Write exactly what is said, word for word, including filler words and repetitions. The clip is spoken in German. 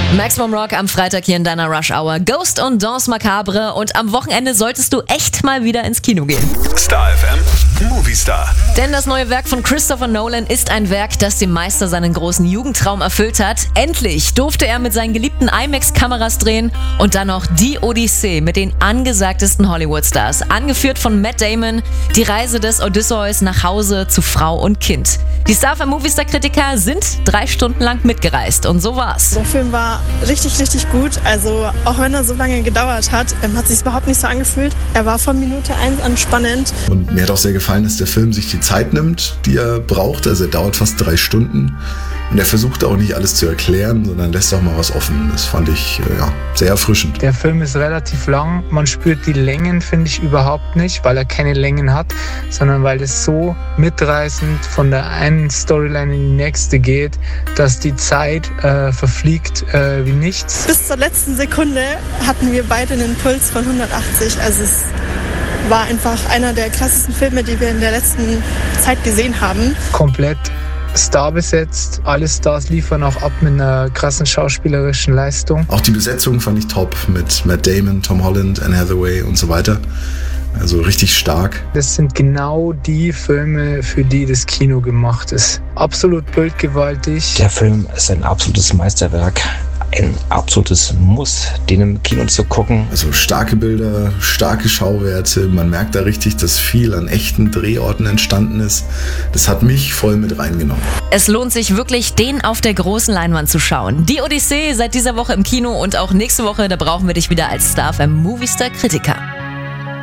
Maximum Rock am Freitag hier in deiner Rush Hour. Ghost und Danse Macabre. Und am Wochenende solltest du echt mal wieder ins Kino gehen. Star F M Movie Star. Denn das neue Werk von Christopher Nolan ist ein Werk, das dem Meister seinen großen Jugendtraum erfüllt hat. Endlich durfte er mit seinen geliebten IMAX-Kameras drehen und dann noch die Odyssee mit den angesagtesten Hollywood-Stars. Angeführt von Matt Damon, die Reise des Odysseus nach Hause zu Frau und Kind. Die Star F M Movie Star Kritiker sind drei Stunden lang mitgereist und so war's. Der Film war richtig, richtig gut. Also auch wenn er so lange gedauert hat, ähm, hat sich überhaupt nicht so angefühlt. Er war von Minute eins an spannend. Und mir hat auch sehr gefallen, dass der Film sich die Zeit nimmt, die er braucht. Also er dauert fast drei Stunden. Und er versucht auch nicht alles zu erklären, sondern lässt auch mal was offen. Das fand ich äh, ja, sehr erfrischend. Der Film ist relativ lang. Man spürt die Längen, finde ich, überhaupt nicht, weil er keine Längen hat, sondern weil es so mitreißend von der einen Storyline in die nächste geht, dass die Zeit äh, verfliegt äh, wie nichts. Bis zur letzten Sekunde hatten wir beide einen Puls von hundertachtzig. Also es war einfach einer der krassesten Filme, die wir in der letzten Zeit gesehen haben. Komplett Star besetzt. Alle Stars liefern auch ab mit einer krassen schauspielerischen Leistung. Auch die Besetzung fand ich top mit Matt Damon, Tom Holland, Anne Hathaway und so weiter. Also richtig stark. Das sind genau die Filme, für die das Kino gemacht ist. Absolut bildgewaltig. Der Film ist ein absolutes Meisterwerk. Ein absolutes Muss, den im Kino zu gucken. Also starke Bilder, starke Schauwerte. Man merkt da richtig, dass viel an echten Drehorten entstanden ist. Das hat mich voll mit reingenommen. Es lohnt sich wirklich, den auf der großen Leinwand zu schauen. Die Odyssee seit dieser Woche im Kino und auch nächste Woche, da brauchen wir dich wieder als Star F M Movie Star Kritiker.